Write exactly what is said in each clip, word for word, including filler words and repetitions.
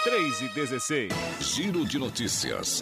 três e dezesseis. Giro de notícias.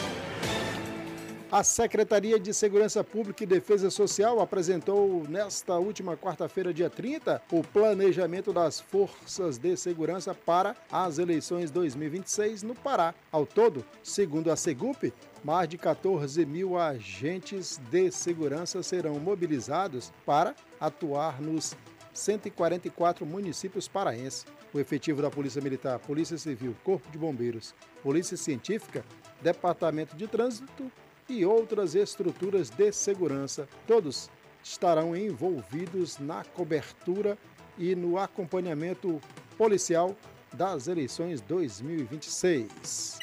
A Secretaria de Segurança Pública e Defesa Social apresentou nesta última quarta-feira, dia trinta, o planejamento das forças de segurança para as eleições dois mil e vinte e seis no Pará. Ao todo, segundo a Segup, mais de quatorze mil agentes de segurança serão mobilizados para atuar nos cento e quarenta e quatro municípios paraenses. O efetivo da Polícia Militar, Polícia Civil, Corpo de Bombeiros, Polícia Científica, Departamento de Trânsito e outras estruturas de segurança, todos estarão envolvidos na cobertura e no acompanhamento policial das eleições dois mil e vinte e seis.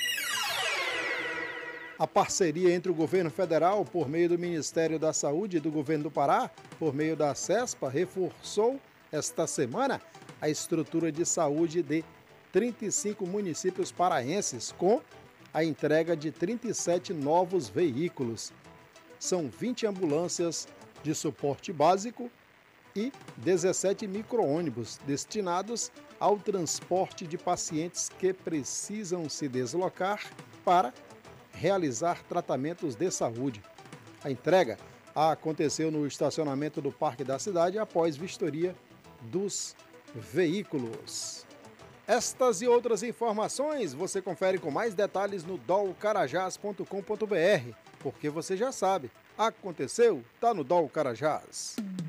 A parceria entre o governo federal, por meio do Ministério da Saúde, e do governo do Pará, por meio da CESPA, reforçou esta semana a estrutura de saúde de trinta e cinco municípios paraenses, com a entrega de trinta e sete novos veículos. São vinte ambulâncias de suporte básico e dezessete micro-ônibus destinados ao transporte de pacientes que precisam se deslocar para realizar tratamentos de saúde. A entrega aconteceu no estacionamento do Parque da Cidade após vistoria dos veículos. Estas e outras informações você confere com mais detalhes no dol carajás ponto com ponto br, porque você já sabe, aconteceu, tá no Dol Carajás.